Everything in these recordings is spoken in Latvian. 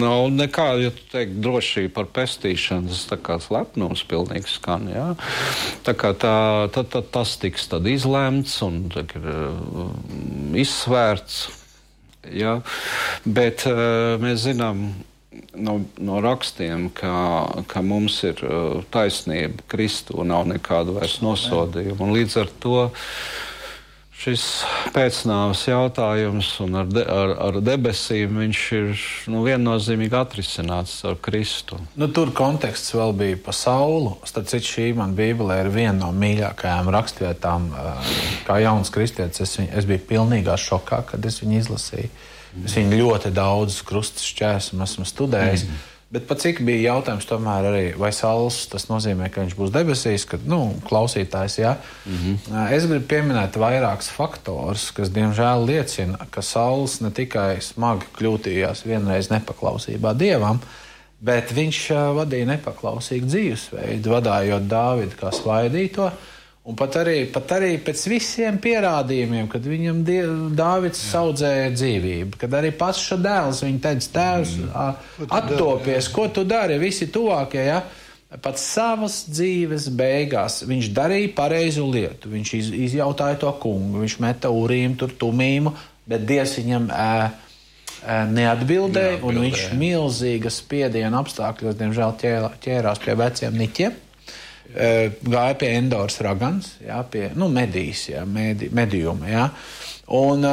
nav nekā, ja tu teiksi drošība par pestīšanu, tas tā kā slepnums pilnīgi skan, jā. Tā kā tas tiks tad izlemts un ir izsvērts, jā. Bet mēs zinām no rakstiem, ka mums ir taisnība Kristu, nav nekāda vairs nosodījuma. Un līdz ar to šis pēcnāves jautājums un ar debesīm viņš ir viennozīmīgi atrisināts ar Kristu. Tur konteksts vēl bija pa Saulu. Starp citu, šī man Bībelē ir viena no mīļākajām rakstvietām. Kā jauns kristietis, es biju pilnīgā šokā, kad es viņu izlasīju. Es viņu ļoti daudz krustas šķērsum esmu studējis. Bet pat cik bija jautājums tomēr arī, vai Sauls, tas nozīmē, ka viņš būs debesīs, kad, klausītājs, jā. Es gribu pieminēt vairākus faktorus, kas, diemžēl, liecina, ka Sauls ne tikai smagi kļūtījās vienreiz nepaklausībā Dievam, bet viņš vadīja nepaklausīgu dzīvesveidu, vadājot Dāvidu kā svaidīto. Un pat arī pēc visiem pierādījumiem, kad viņam Dāvids audzēja dzīvību, kad arī pats šo dēls viņa teica, tēvs, attopies, ko tu dari, visi tuvākie, ja? Pat savas dzīves beigās viņš darīja pareizu lietu, viņš izjautāja to kungu, viņš meta urīmu, tur tumīmu, bet Dievs viņam neatbildēja, un viņš milzīga spiediena apstākļos, diemžēl ķērās pie veciem niķiem. Gāja pie Endoras ragans, jā, pie medijas, jā, medījuma. Jā. Un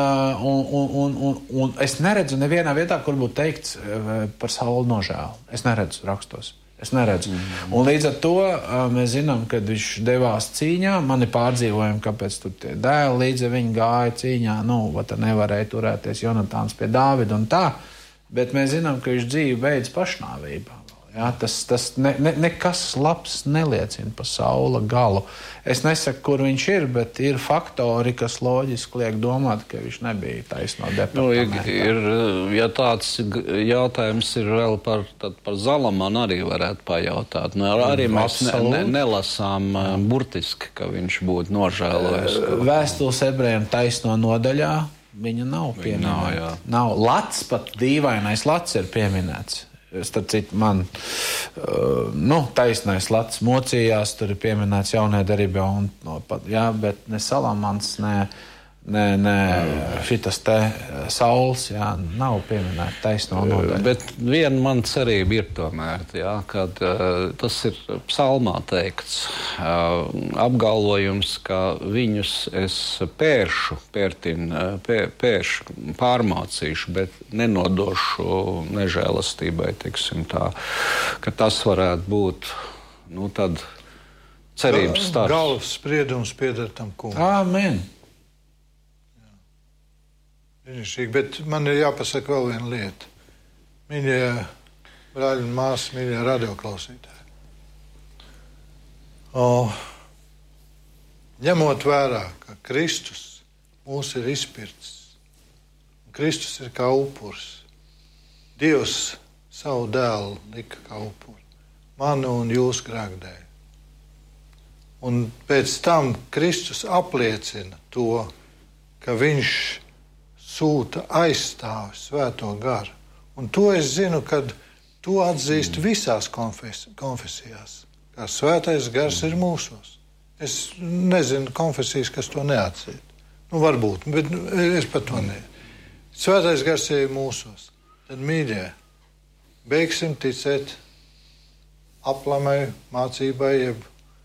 es neredzu nevienā vietā, kur būtu teikts par Saulu nožēlu. Es neredzu rakstos. Es neredzu. Un līdz ar to mēs zinām, kad viņš devās cīņā, mani pārdzīvojam, kāpēc tur tie dēli līdzi viņi gāja cīņā, nevarēja turēties Jonatāns pie Dāvida un tā, bet mēs zinām, ka viņš dzīvi beidz pašnāvībā. Jā, tas nekas labs neliecina par Saula galu. Es nesaku, kur viņš ir, bet ir faktori, kas loģiski liek domāt, ka viņš nebija taisno departamentā. Ja tāds jautājums ir vēl par Zalamanu, arī varētu pajautāt. Arī mēs nelasām burtiski, ka viņš būtu nožēlojis. Vēstules ebrejiem taisno nodaļā viņa nav pieminēta. Nav. Lats, pat dīvainais lats ir pieminēts. Starp citu, man taisnais lats mocījās, tur ir pieminēts jaunajā derībā, bet ne Salamans, ne šitas te Sauls, jā, nav pieminēta taisno nodaļa. Bet viena man cerība ir tomēr, jā, kad tas ir psalmā teikts, apgalvojums, ka viņus es pārmācīšu, bet nenodošu nežēlastībai, teiksim tā, ka tas varētu būt, tad cerības starts. Galvas spriedums pieder tam kungam. Āmen. Bet man ir jāpasaka vēl viena lieta. Mīļie brāļi un māsas, mīļie radioklausītāji. Ņemot vērā, ka Kristus mūs ir izpircis, un Kristus ir kā upuris, Dievs savu dēlu lika kā upuri, manu un jūsu grēku dēļ. Un pēc tam Kristus apliecina to, ka viņš sūta aizstāvi svēto garu. Un to es zinu, kad to atzīst visās konfesijās, kā svētais gars ir mūsos. Es nezinu konfesijas, kas to neatzīst. Varbūt, bet es par to ne. Svētais gars ir mūsos. Tad, mīļie, beigsim ticēt aplamai, mācībai, jeb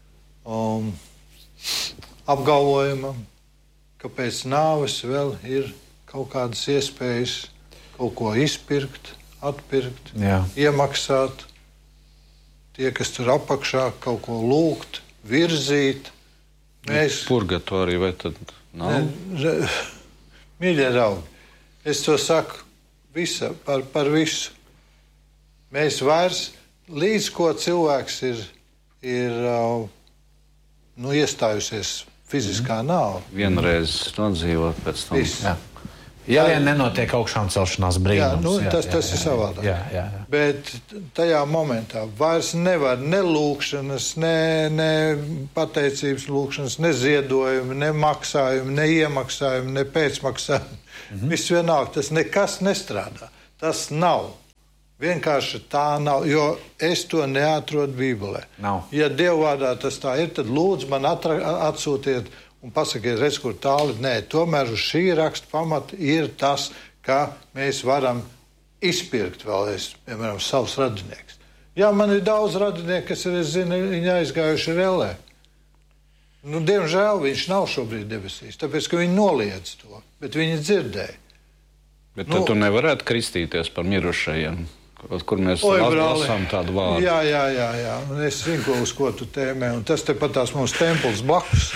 apgalvojumam, ka pēc nāves vēl ir kaut kādas iespējas kaut ko izpirkt, atpirkt, iemaksāt. Tie, kas tur apakšā kaut ko lūgt, virzīt. Purgatorija vai tad nav? Mīļie draugi, es to saku par visu. Mēs vairs, līdz ko cilvēks ir iestājusies fiziskā nāve. Vienreiz nodzīvot pēc tam. Ja vien nenotiek augšām celšanās brīnums. Tas ir savādāk. Jā. Bet tajā momentā vairs nevar ne lūkšanas, ne pateicības lūkšanas, ne ziedojumi, ne maksājumi, ne iemaksājumi, ne pēcmaksājumi. Viss vienalga, tas nekas nestrādā. Tas nav. Vienkārši tā nav, jo es to neatrodu Bībelē. Nav. Ja Dievvārdā tas tā ir, tad lūdzu man atsūtiet un pasakiet, redz, kur tāli. Nē, tomēr uz šī raksta pamata ir tas, ka mēs varam izpirkt vēlreiz, piemēram, savus radinieks. Jā, man ir daudz radinieku, kas ir, es zinu, viņi aizgājuši relē. Nu, diemžēl viņš nav šobrīd debesīs, tāpēc, ka viņi noliedz to, bet viņi dzirdēja. Bet tad tu nevarētu kristīties par mirušajiem, kur mēs lasām tādu vārdu. Jā. Es zinu, uz ko tu tēmē, un tas tepat tās mums templis blakus.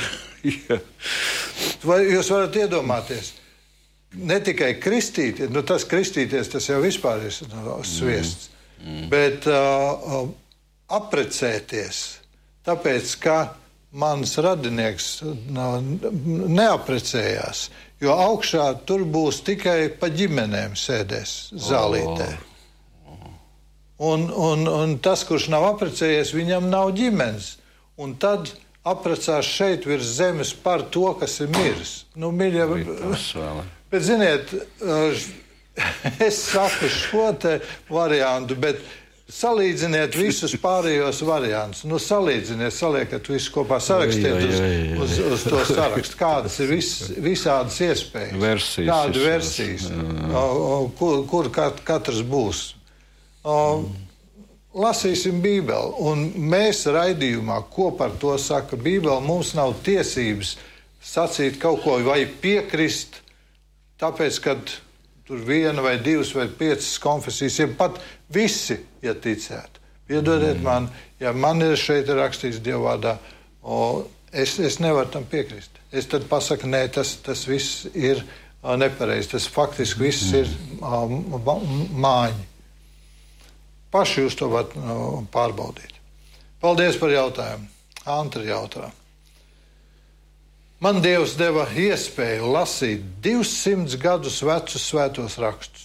Vai jūs varat iedomāties, ne tikai kristīties, nu tas kristīties, tas jau vispār ir sviests, bet aprecēties, tāpēc, ka mans radinieks neaprecējās, jo augšā tur būs tikai pa ģimenēm sēdēs zālītē. Un tas, kurš nav aprecējies, viņam nav ģimenes. Un tad aprecās šeit virs zemes par to, kas ir miris. Nu, bet, ziniet, es saku šo te variantu, bet salīdziniet visus pārējos variantus. Nu, saliekat visu kopā, sarakstiet uz to sarakstu. Kādas ir visādas iespējas? Versijas. Kāda versijas? Kur katrs būs? Lasīsim Bībeli, un mēs raidījumā, ko par to saka Bībele, mums nav tiesības sacīt kaut ko vai piekrist, tāpēc, kad tur 1 vai 2 vai 5 konfesijas, ja pat visi, ja ticētu. Piedodiet man, ja man ir šeit rakstīts Dievvārdā, es nevaru tam piekrist. Es tad pasaku, nē, tas viss ir nepareizi, tas faktiski viss ir māņi. Paši jūs to varat pārbaudīt. Paldies par jautājumu. Antra jautā. Man Dievs deva iespēju lasīt 200 gadus vecus svētos rakstus.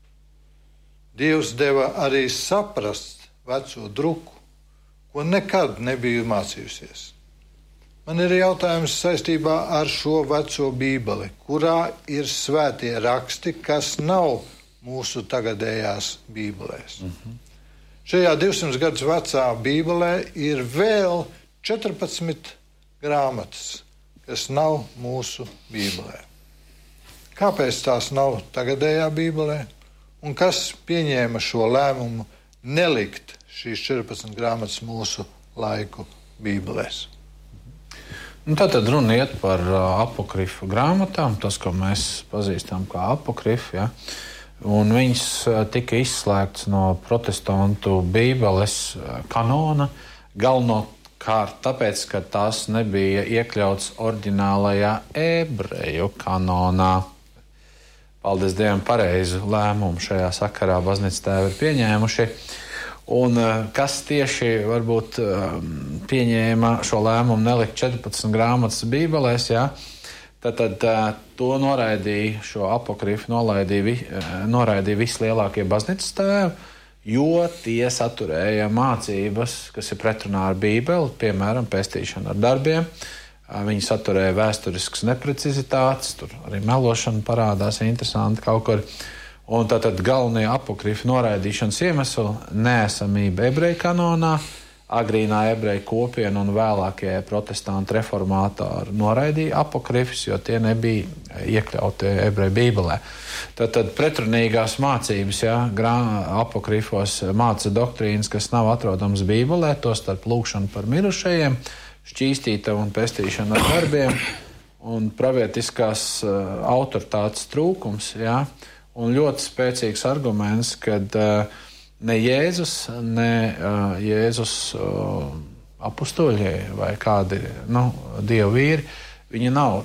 Dievs deva arī saprast veco druku, ko nekad nebiju mācījusies. Man ir jautājums saistībā ar šo veco Bībeli, kurā ir svētie raksti, kas nav mūsu tagadējās Bībelēs. Šajā 200 gadus vecā Bībelē ir vēl 14 grāmatas, kas nav mūsu Bībelē. Kāpēc tās nav tagadējā Bībelē? Un kas pieņēma šo lēmumu nelikt šīs 14 grāmatas mūsu laiku Bībelēs? Tātad runa iet par apokrifu grāmatām, tas, ko mēs pazīstam kā apokrifu, ja? Un viņas tika izslēgtas no protestantu Bībeles kanona, galvenokārt tāpēc, ka tās nebija iekļauts oriģinālajā ebreju kanonā. Paldies Dievam, pareizu lēmumu šajā sakarā baznīcas tēvi ir pieņēmuši. Un kas tieši varbūt pieņēma šo lēmumu nelikt 14 grāmatas Bībelēs, jā? Tad to noraidīja, šo apokrifu noraidīja vislielākie baznīcas tēvi, jo tie saturēja mācības, kas ir pretrunā ar Bībeli, piemēram, pestīšana ar darbiem. Viņi saturēja vēsturiskas neprecizitātes, tur arī melošana parādās interesanti kaut kur. Un tātad galvenie apokrifu noraidīšanas iemesli neesamība ebreju kanonā, agrīnā ebreju kopiena un vēlākie protestantu reformātori noraidīja apokrifus, jo tie nebija iekļauti ebreju Bībelē. Tātad pretrunīgās mācības, apokrifos māca doktrīnas, kas nav atrodamas Bībelē, tostarp lūgšanu par mirušajiem, šķīstītavu un pestīšanu ar darbiem un pravietiskās autoritātes trūkums, un ļoti spēcīgs arguments, kad ne Jēzus, ne Jēzus apustuļi vai kādi dievu vīri, viņi nav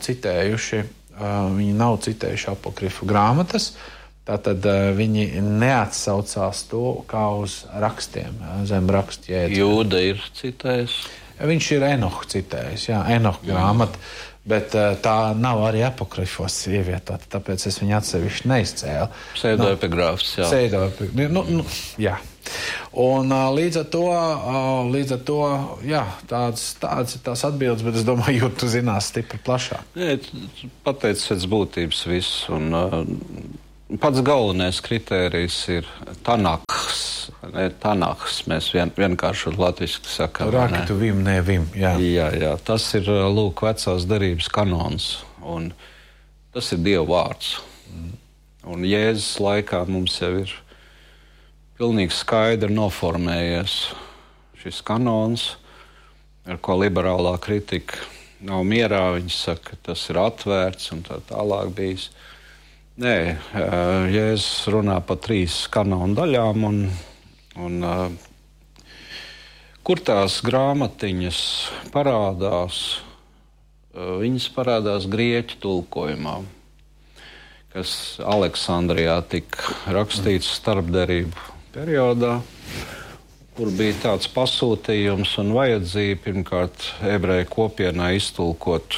citējuši apokrifu grāmatas, tātad viņi neatsaucās to kā uz rakstiem, zem rakstu jēdzienu. Jūda ir citējis? Viņš ir Enohu citējis, Enohu grāmata, bet tā nav arī apokrifos ievietota, tāpēc es viņu atsevišķi neizcēlu. Pseidoepigrāfs, jā. Un līdz ar to, tādas ir tās atbildes, bet es domāju, tu zinās stipri plašāk. Pateicis pēc būtības viss, un pats galvenais kritērijs ir Tanahs, Tanahs, mēs vienkārši latviski sakām. Rakitu vim, ne vim, jā. Jā, tas ir, lūk, vecās derības kanons, un tas ir Dieva vārds. Un Jēzus laikā mums jau ir pilnīgi skaidri noformējies šis kanons, ar ko liberālā kritika nav mierā. Viņi saka, ka tas ir atvērts un tā tālāk bijis. Nē, Jēzus runā par 3 kanonu daļām, un kur tās grāmatiņas parādās, viņas parādās grieķu tulkojumā, kas Aleksandrijā tika rakstīts starpderību periodā, kur bija tāds pasūtījums un vajadzība pirmkārt ebreju kopienai iztulkot,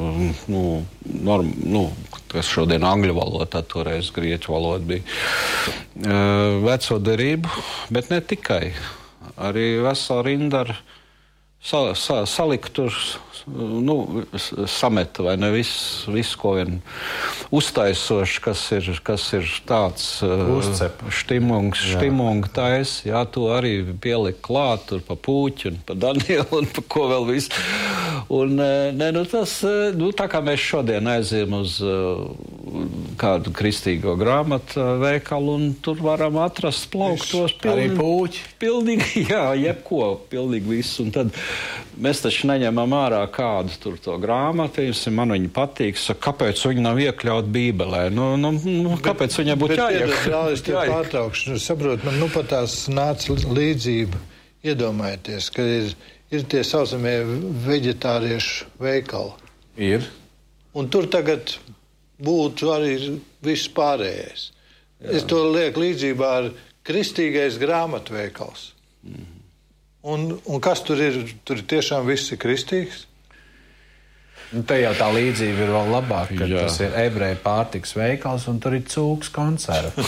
kas šodien angļu valodā, toreiz grieķu valoda bija, veco derību, bet ne tikai. Arī vesela rinda ar saliktu, sameta vai ne visu, ko vien uztaisoši, kas ir tāds štimunga tais, jā, to arī pielika klāt, tur pa Pūķu un pa Danielu un pa ko vēl visu. Un, tā kā mēs šodien aizējam uz kādu kristīgo grāmatu veikalu, un tur varam atrast plauktos arī Pūķi. Pilnīgi, jā, jebko, pilnīgi visu. Un tad mēs taču neņemam ārā kādu tur to grāmatu, man viņa patīk, saka, kāpēc viņa nav iekļaut Bībelē? Kāpēc viņai būtu jāiekļaut? Es te pārtraukšu, saprotu, man pat tās nāca līdzība. Iedomājieties, ka ir tie saucamie veģetāriešu veikali. Ir. Un tur tagad būtu arī viss pārējais. Jā. Es to lieku līdzībā ar kristīgais grāmatveikals. Un kas tur ir? Tur tiešām viss ir kristīgs? Te jau tā līdzība ir vēl labāk, ka tas ir ebreju pārtiks veikals un tur ir cūks konserva.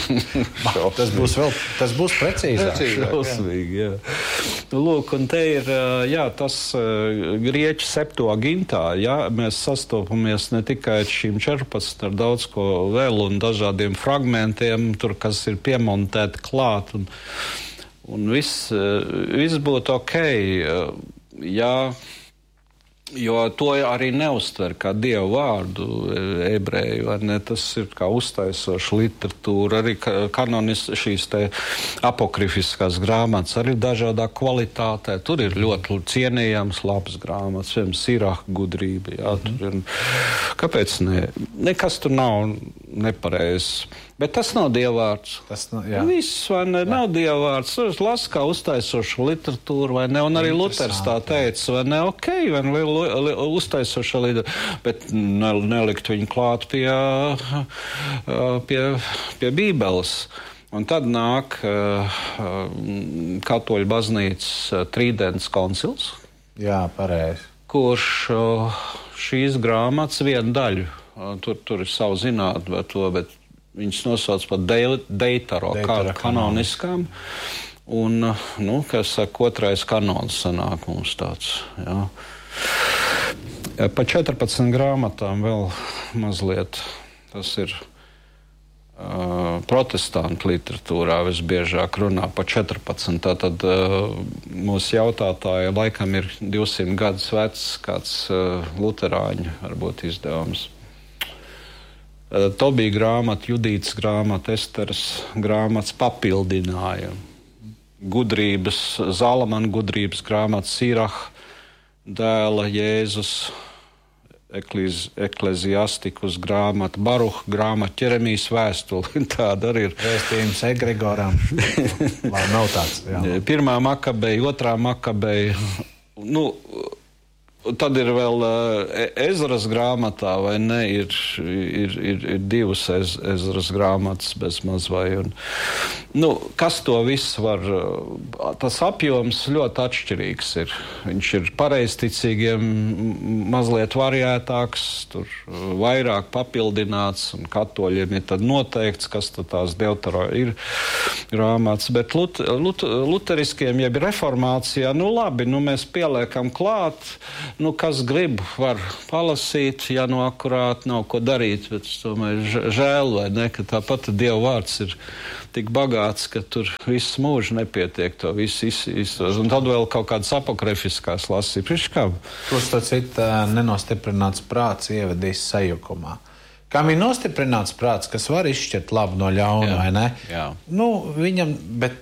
tas būs precīzāk. Šausmīgi, jā. Lūk, un te ir, tas grieķu septuagintā, mēs sastopamies ne tikai ar šīm 14, ar daudz ko vēl un dažādiem fragmentiem, tur, kas ir piemontēti klāt, un viss būtu ok, jo to arī neuztver kā Dieva vārdu ebreju, vai ne? Tas ir kā uztaisoša literatūra, arī šīs te apokrifiskās grāmatas, arī dažādā kvalitātē. Tur ir ļoti cienījams labs grāmatas, Sirach gudrība, jā, tur ir. Kāpēc ne? Nekas tur nav nepareizs. Bet tas nav Dieva vārds. Viss, vai ne? Nav Dieva vārds. Tur las kā uztaisoša literatūra, vai ne? Un arī Luters tā teica, vai ne? Ok, vai ne? Uztaisoša literatūra. Bet nelikt viņu klāt pie Bībeles. Un tad nāk Katoļu baznīcas Tridents koncils. Jā, pareizi. Kurš šīs grāmatas vienu daļu, tur ir savu zinātni par to, bet viņas nosauc par Deitaro kanoniskām. Un, kas saka, 2. kanons sanāk mums tāds. Jā. Pa 14 grāmatām vēl mazliet. Tas ir protestantu literatūrā visbiežāk runā pa 14. Tātad mūsu jautātāja laikam ir 200 gadus vecs kāds luterāņu varbūt izdevums. Tobija grāmata, Judītas grāmata, Esteras grāmatas papildināja. Zalamana gudrības grāmata, Sirach, dēla Jēzus, ekleziastikus grāmata, Baruha grāmata, Ķeremijas vēstuli. Tāda arī ir. Vēstījums Egregoram. Lai nav tāds. Jā. 1. Makabeja, 2. Makabeja. Tad ir vēl Ezras grāmatā, vai ne? Ir 2 Ezras grāmatas bez maz vai. Kas to visu var? Tas apjoms ļoti atšķirīgs ir. Viņš ir pareizticīgiem mazliet variētāks, tur vairāk papildināts, un katoļiem ir tad noteikts, kas tad tās Deutero ir grāmatas. Bet luteriskiem, jeb reformācijā, labi, mēs pieliekam klāt, kas grib, var palasīt, ja akurāt nav ko darīt, bet es domāju, žēl vai ne, ka tāpat Dieva vārds ir tik bagāts, ka tur viss mūžs nepietiek to visu izstos. Un tad vēl kaut kādas apokrifiskās lasības. Plus to citu nenostiprināts prāts ievedīs sajukumā. Kam ir nostiprināts prāts, kas var izšķirt labu no ļauna, vai ne? Jā. Viņam, bet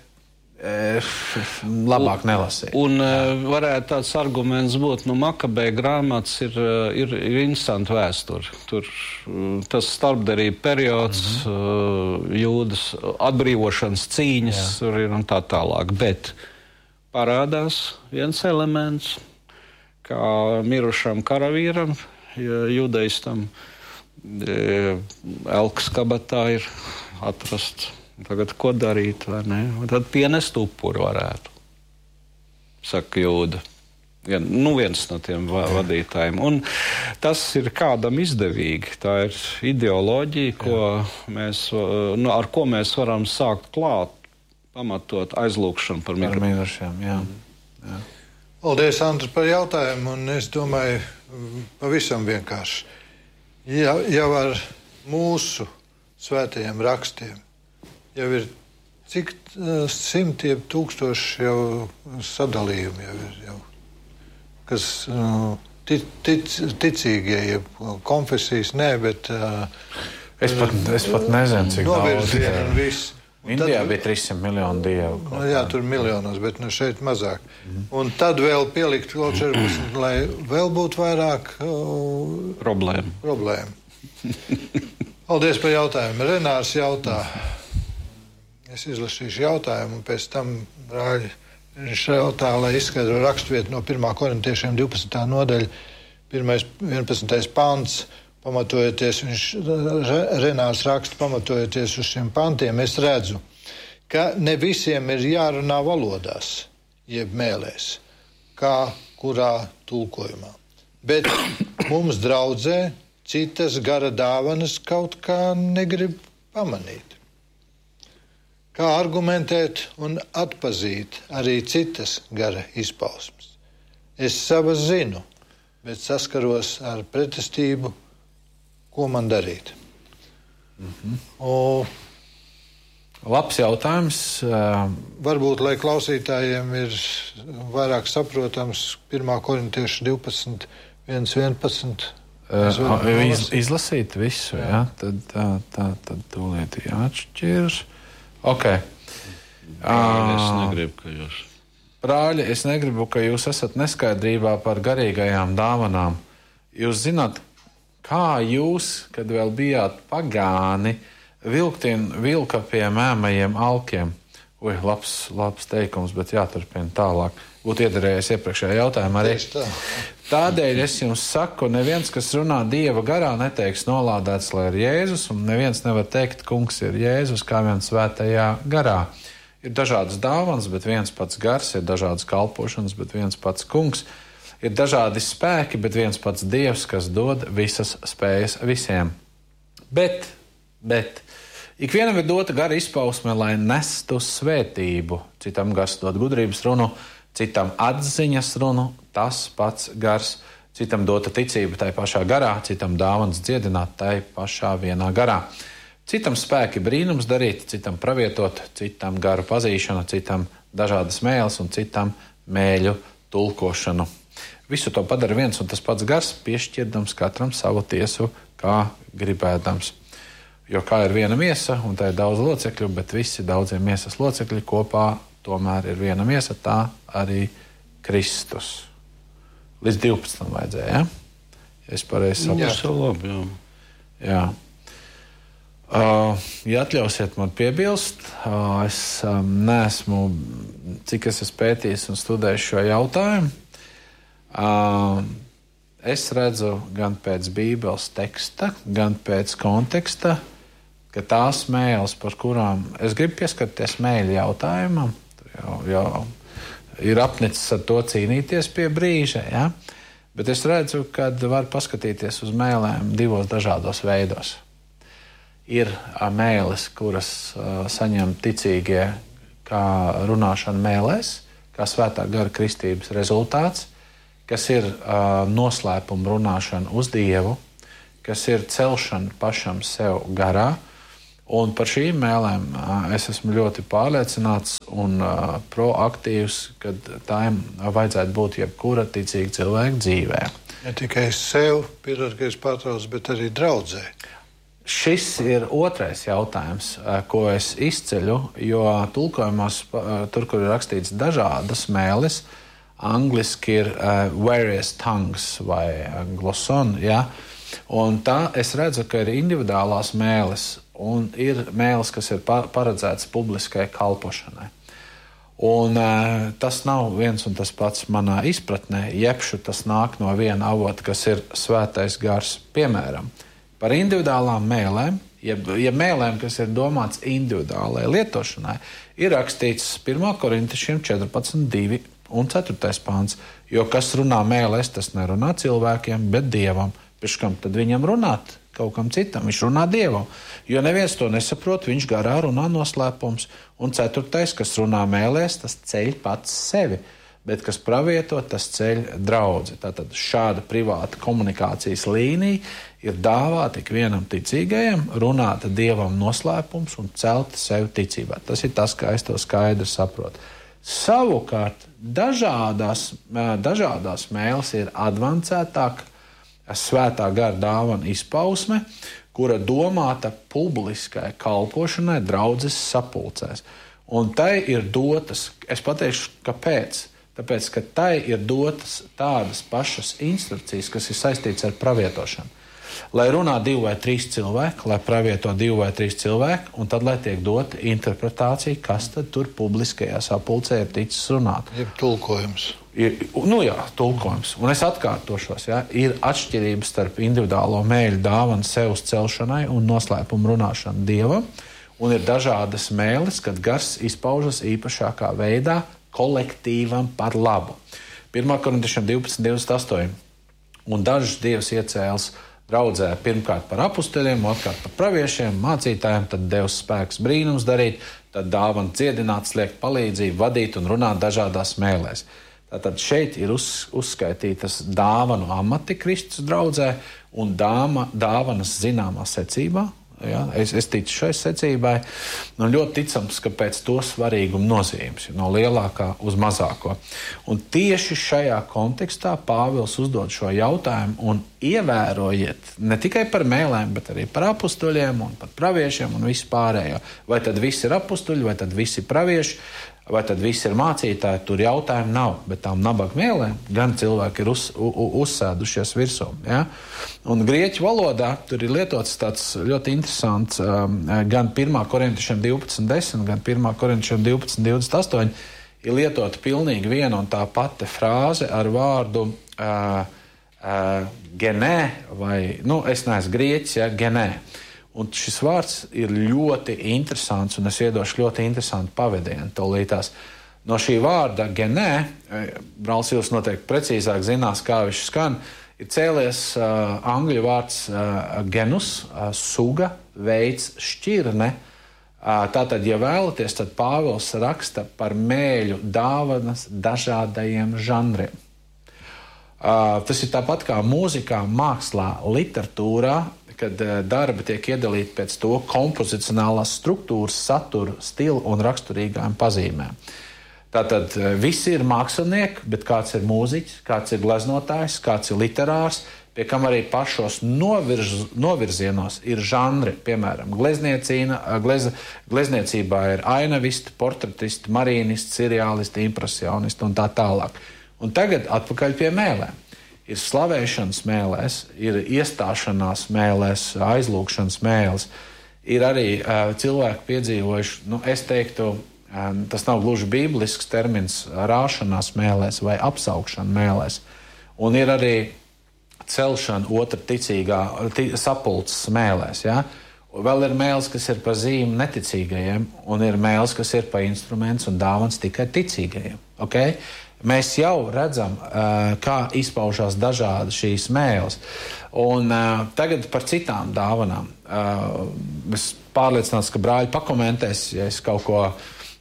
labāk nelasīt. Un varētu tāds arguments būt, Makabeja grāmatas ir interesanti vēsture. Tur tas starpderība periods, Jūdas atbrīvošanas cīņas tur ir un tā tālāk. Bet parādās viens elements, kā mirušam karavīram, judaistam, elkas kabatā ir atrasts. Tagad ko darīt, vai ne? Un tad pienest upuru varētu, saka Jūda. Viens no tiem vadītājiem. Un tas ir kādam izdevīgi. Tā ir ideoloģija, ar ko mēs varam sākt klāt, pamatot aizlūgšanu par mirušiem. Jā. Paldies, Andri, par jautājumu. Un es domāju, pavisam vienkārši. Jau ar mūsu svētajiem rakstiem jau ir cik simtiem tūkstoši jau sadalījumi jau ir, kas ticīgie, konfesijas nē, bet es pat nezinu, cik novirzieni un viss. Indijā bija 300 miljonu dievu. Jā, tur miljonos, bet šeit mazāk. Un tad vēl pielikt vēl 14, lai vēl būtu vairāk problēmu. Paldies par jautājumu. Renārs jautā. Es izlasīšu jautājumu, un pēc tam viņš jautā, lai izskaidro raksturvietu no 1. korintiešiem 12. nodaļa, 11. pants, pamatojoties, Renārs raksta, pamatojoties uz šiem pantiem, es redzu, ka ne visiem ir jārunā valodās, jeb mēlēs, kā kurā tulkojumā. Bet mums draudzē citas gara dāvanas kaut kā negrib pamanīt. Kā argumentēt un atpazīt arī citas gara izpausmes? Es savas zinu, bet saskaros ar pretestību, ko man darīt. Labs jautājums. Varbūt, lai klausītājiem ir vairāk saprotams, 1. korintiešu 12, 1.11. Izlasīt visu, jā? Tad tūlīt jāatšķirs. Ok. Brāļi, es negribu, ka jūs esat neskaidrībā par garīgajām dāvanām. Jūs zināt, kā jūs, kad vēl bijāt pagāni, vilka pie mēmajiem alkiem. Labs teikums, bet jāturpina tālāk. Būtu iederējies iepriekšējā jautājumā arī. Tādēļ es jums saku, neviens, kas runā Dieva garā, neteiks nolādēts, lai ir Jēzus, un neviens nevar teikt, kungs ir Jēzus, kā viens svētajā garā. Ir dažādas dāvanas, bet viens pats gars, ir dažādas kalpošanas, bet viens pats kungs. Ir dažādi spēki, bet viens pats Dievs, kas dod visas spējas visiem. Bet ikvienam ir dota gara izpausme, lai nestu svētību. Citam gars dod gudrības runu, citam atziņas runu, tas pats gars. Citam dota ticība tai pašā garā, citam dāvans dziedināt tai pašā vienā garā. Citam spēki brīnums darīt, citam pravietot, citam garu pazīšana, citam dažādas mēles un citam mēļu tulkošanu. Visu to padara viens un tas pats gars, piešķirdams katram savu tiesu, kā gribēdams. Jo kā ir viena miesa, un tā ir daudz locekļu, bet visi daudzie miesas locekļi kopā tomēr ir viena miesa, tā arī Kristus. Līdz 12 vajadzēja, ja? Es pareizi saprotu. Jā. Ja atļausiet man piebilst, es neesmu, cik es esmu pētījis un studējis šo jautājumu. Es redzu gan pēc Bībeles teksta, gan pēc konteksta, ka tās mēles, par kurām es gribu pieskarties mēļu jautājumam, jau ir apnicis ar to cīnīties pie brīža, ja? Bet es redzu, ka var paskatīties uz mēlēm divos dažādos veidos. Ir mēles, kuras saņem ticīgie kā runāšana mēlēs, kā svētā gara kristības rezultāts, kas ir noslēpuma runāšana uz Dievu, kas ir celšana pašam sev garā. Un par šīm mēlēm es esmu ļoti pārliecināts un proaktīvs, ka tām vajadzētu būt jebkura ticīga cilvēka dzīvē. Ne tikai sev, pirmais pārtrauc, bet arī draudzē. Šis ir otrais jautājums, ko es izceļu, jo tulkojumos, tur, kur ir rakstīts dažādas mēles, angliski ir various tongues vai glosson, ja? Un tā es redzu, ka ir individuālās mēles un ir mēles, kas ir paredzētas publiskai kalpošanai. Un tas nav viens un tas pats manā izpratnē, jebšu tas nāk no viena avota, kas ir svētais gars. Piemēram, par individuālām mēlēm, jeb mēlēm, kas ir domāts individuālai lietošanai, ir rakstīts 1. Korintiešiem 14:2 un 4. pāns, jo kas runā mēlēs, tas nerunā cilvēkiem, bet Dievam. Pēc kam tad viņam runāt? Kaut kam citam, viņš runā Dievam. Jo neviens to nesaprot, viņš garā runā noslēpums. Un 4. kas runā mēlēs, tas ceļ pats sevi. Bet kas pravieto, tas ceļ draudzi. Tātad šāda privāta komunikācijas līnija ir dāvāta ikvienam ticīgajam, runāt Dievam noslēpums un celt sevi ticībā. Tas ir tas, kā es to skaidri saprotu. Savukārt, dažādās mēles ir advancētāk svētā gara dāvana izpausme, kura domāta publiskai kalpošanai draudzes sapulcēs. Un tai ir dotas, es pateikšu, kāpēc. Tāpēc, ka tai ir dotas tādas pašas instrukcijas, kas ir saistītas ar pravietošanu. Lai runā 2 vai 3 cilvēki, lai pravieto 2 vai 3 cilvēki, un tad, lai tiek dota interpretācija, kas tad tur publiskajā sapulcē ir ticis runāt. Ir tulkojums. Tulkojums. Un es atkārtošos, ir atšķirības starp individuālo mēļu dāvanu sev celšanai un noslēpumu runāšanu Dievam, un ir dažādas mēles, kad gars izpaužas īpašākā veidā kolektīvam par labu. 1. Korintiešiem 12:28. Un dažus Dievs iecēls draudzē pirmkārt par apustuļiem, otrkārt par praviešiem, mācītājiem, tad Dievs spēks brīnums darīt, tad dāvana dziedināt, sliegt palīdzību, vadīt un runāt dažādās mēlēs. Tātad šeit ir uzskaitītas dāvanu amati Kristus draudzē un dāvanas zināmā secībā. Ja, es ticu šai secībai, un ļoti ticams, ka pēc to svarīguma nozīmes, no lielākā uz mazāko. Un tieši šajā kontekstā Pāvils uzdod šo jautājumu, un ievērojiet ne tikai par mēlēm, bet arī par apustuļiem un par praviešiem un visu pārējo. Vai tad visi ir apustuļi, vai tad visi pravieši, vai tad visi ir mācītāji, tur jautājumu nav, bet tām nabaga mēlēm gan cilvēki ir uzsēdušies virsū. Ja? Un grieķu valodā tur ir lietots tāds ļoti interesants gan 1. Korintiešiem 12:10, gan 1. Korintiešiem 12:28 ir lietota pilnīgi viena un tā pati frāze ar vārdu genē, vai, es neesmu grieķis, genē. Un šis vārds ir ļoti interesants, un es iedošu ļoti interesantu pavadienu tolītās. No šī vārda genē, brālis Ils noteikti precīzāk zinās, kā viņš skan, ir cēlies angļu vārds genus, suga, veids, šķirne. Tātad, ja vēlaties, tad Pāvils raksta par mēļu dāvanas dažādajiem žanriem. Tas ir tāpat kā mūzikā, mākslā, literatūrā, kad darbi tiek iedalīti pēc to kompozicionālās struktūras, satura, stila un raksturīgām pazīmēm. Tātad visi ir mākslinieki, bet kāds ir mūziķis, kāds ir gleznotājs, kāds ir literārs, pie kam arī pašos novirzienos ir žanri. Piemēram, glezniecībā ir ainavisti, portretisti, marīnisti, seriālisti, impresionisti un tā tālāk. Un tagad atpakaļ pie mēlēm. Ir slavēšanas mēlēs, ir iestāšanās mēlēs, aizlūgšanas mēles. Ir arī cilvēki piedzīvojuši, es teiktu, tas nav gluži bīblisks termins, rāšanās mēlēs vai apsaukšana mēlēs. Un ir arī celšana otra ticīgā sapulces mēlēs. Ja? Vēl ir mēles, kas ir pa zīmi neticīgajiem, un ir mēles, kas ir pa instruments un dāvans tikai ticīgajiem. Okay? Mēs jau redzam, kā izpaužās dažādi šīs mēles. Un tagad par citām dāvanām. Es pārliecināts, ka brāļi pakomentēs, ja es kaut ko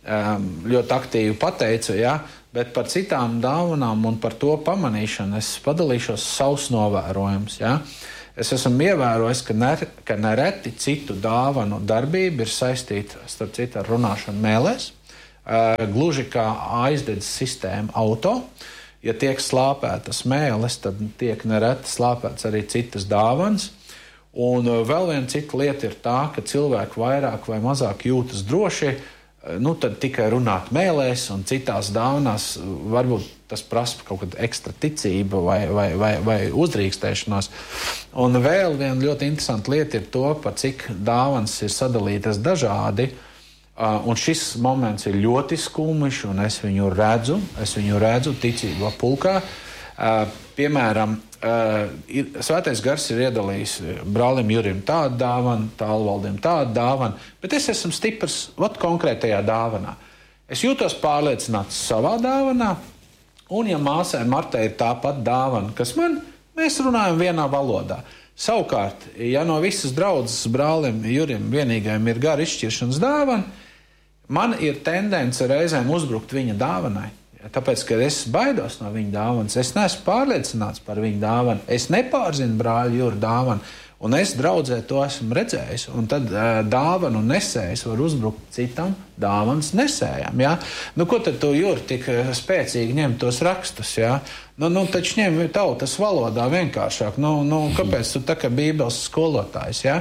ļoti aktīvi pateicu, ja? Bet par citām dāvanām un par to pamanīšanu es padalīšos savus novērojumus. Ja? Es esmu ievērojis, ka nereti citu dāvanu darbība ir saistīta starp citu ar runāšanu mēlēs, gluži kā aizdedzes sistēma auto. Ja tiek slāpētas mēles, tad tiek nereti slāpēts arī citas dāvanas. Un vēl viena cita lieta ir tā, ka cilvēki vairāk vai mazāk jūtas droši, tad tikai runāt mēlēs un citās dāvanās varbūt tas prasa kaut kāda ekstra ticība vai uzdrīkstēšanās. Un vēl viena ļoti interesanta lieta ir to, par cik dāvanas ir sadalītas dažādi. Un šis moments ir ļoti skumjš, un es viņu redzu ticībā pulkā. Piemēram, Svētais Gars ir iedalījis brālim Jurim tādu dāvanu, Tālvaldim tādu dāvanu, bet es esmu stiprs konkrētajā dāvanā. Es jūtos pārliecināts savā dāvanā, un ja māsai Martai ir tāpat dāvana, kas mēs runājam vienā valodā. Savukārt, ja no visas draudzes brālim Jurim vienīgajam ir gara izšķiršanas dāvana, man ir tendence reizēm uzbrukt viņa dāvanai. Tāpēc, ka es baidos no viņa dāvanas, es neesmu pārliecināts par viņa dāvanu, es nepārzinu brāļa Jura dāvanu, un es draudzē to esmu redzējis, un tad dāvanu nesējs var uzbrukt citam dāvanas nesējam. Ja? Ko tad tu, Jura, tik spēcīgi ņem tos rakstus? Ja? Taču ņem tautas valodā vienkāršāk. Kāpēc tu tā kā Bībeles skolotājs? Ja?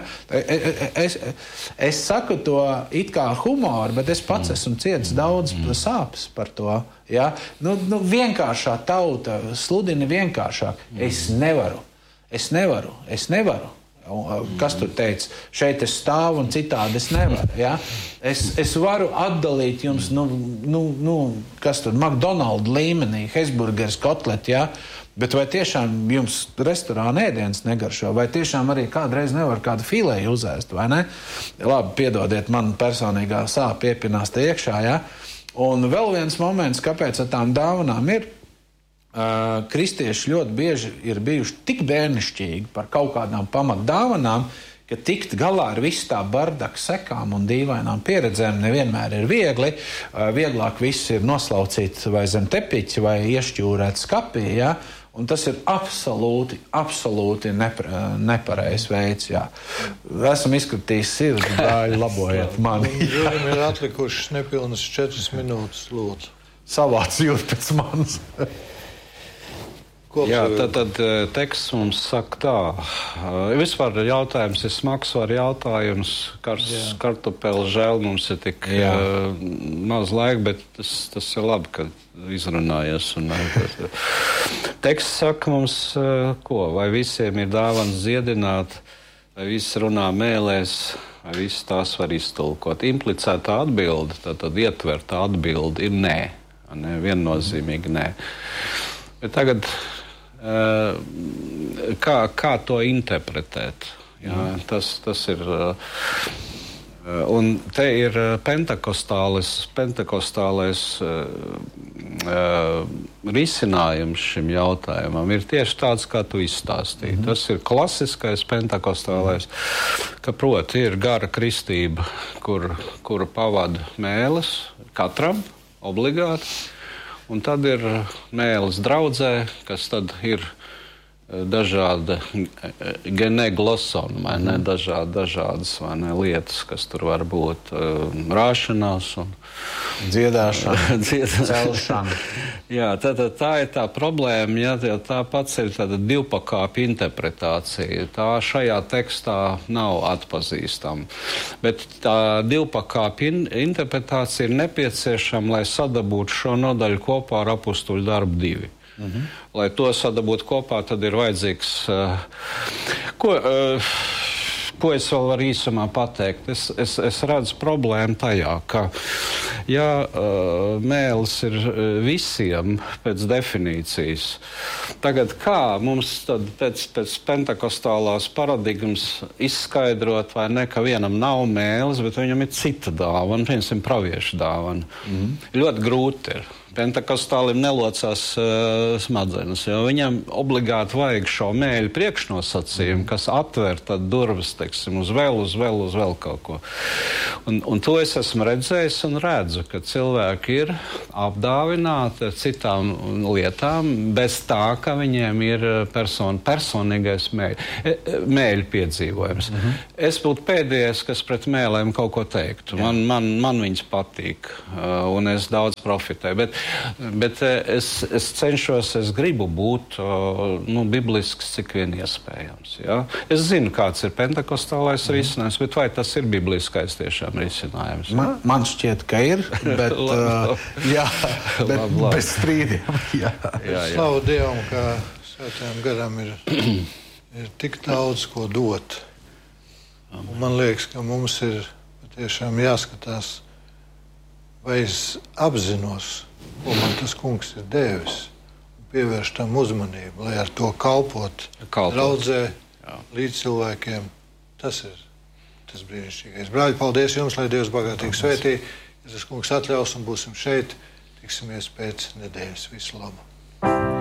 Es saku to it kā humoru, bet es pats esmu cietis daudz sāpes par to. Ja? Vienkāršā tauta sludina vienkāršāk. Es nevaru. Kas tur teica? Šeit es stāvu un citādi es nevaru. Ja? Es varu atdalīt jums, kas tur McDonald's līmenī, Hesburgers kotleti, ja? Bet vai tiešām jums restorāna ēdienas negaršo? Vai tiešām arī kādreiz nevar kādu filēju uzēst, vai ne? Labi, piedodiet, man personīgā sāpe iepinās te iekšā, ja? Un vēl viens moments, kāpēc ar tām dāvanām ir, kristieši ļoti bieži ir bijuši tik bērnišķīgi par kaut kādām pamatdāvanām, ka tikt galā ar visu tā bardaka sekām un dīvainām pieredzēm nevienmēr ir viegli. Vieglāk viss ir noslaucīt vai zem tepiķa vai iešķūrēt skapī, ja? Un tas ir absolūti nepareizs veids. Jā. Esam izskatījis sirdi, brāļi, labojiet mani. Jurim ir atlikušas nepilnas 4 minūtes, lūdzu. Savāds jūt pēc manas. Jā, tad teksts mums saka tā. Vispār jautājums ir smags var jautājums. Kartupeli žēl, mums ir tik maz laika, bet tas ir labi, ka izrunājies. Teksts saka mums, vai visiem ir dāvans dziedināt, vai visi runā mēlēs, vai visi tās var iztulkot. Implicētā atbilde, tad ietvertā atbilde ir nē. Viennozīmīgi nē. Bet tagad kā to interpretēt? Jā, tas ir. Un te ir pentekostālais risinājums šim jautājumam. Ir tieši tāds, kā tu izstāstīji. Tas ir klasiskais pentekostālais, ka proti ir gara kristība, kura pavada mēles katram obligāti. Un tad ir mēles draudzē, kas tad ir dažāda geneglosona, vai ne, dažādas vai ne, lietas, kas tur var būt rāšanās un dziedāšana, celšana. Jā, tā ir tā problēma, ja tā pats ir tāda divpakāpja interpretācija. Tā šajā tekstā nav atpazīstama. Bet tā divpakāpja interpretācija ir nepieciešama, lai sadabūtu šo nodaļu kopā ar Apustuļu darbu 2. Lai to sadabūtu kopā, tad ir vajadzīgs... Ko es vēl varu īsumā pateikt? Es redzu problēmu tajā, ka mēlis ir visiem pēc definīcijas. Tagad kā mums tad pēc pentekostālās paradigmas izskaidrot, vai ne, ka vienam nav mēlis, bet viņam ir cita dāvana, piemēram, praviešu dāvana. Ļoti grūti ir. Pentekostālim nelocās smadzenes, jo viņam obligāti vajag šo mēļu priekšnosacījumu, kas atver tad durvis, teiksim, uz vēl kaut ko. Un to es esmu redzējis un redzu, ka cilvēki ir apdāvināti ar citām lietām, bez tā, ka viņiem ir personīgais mēļu piedzīvojums. Es būtu pēdējais, kas pret mēlēm kaut ko teiktu. Man viņas patīk, un es daudz profitēju. Bet es cenšos, es gribu būt biblisks, cik vien iespējams. Ja? Es zinu, kāds ir pentekostālais risinājums, bet vai tas ir bibliskais tiešām risinājums? Man šķiet, ka ir, bet, bet bez strīdiem. Jā. Slavu Dievam, ka Svētajam garam ir tik daudz ko dot. Un man liekas, ka mums ir patiešām jāskatās, vai es apzinos, ko man tas kungs ir devis, un pievērš tam uzmanību, lai ar to kalpot. Draudzē, līdz cilvēkiem. Tas ir tas brīnišķīgais. Brāļi, paldies jums, lai Dievs bagātīgi svētī. Ja tas kungs atļaus un būsim šeit, tiksimies pēc nedēļas. Visu labu!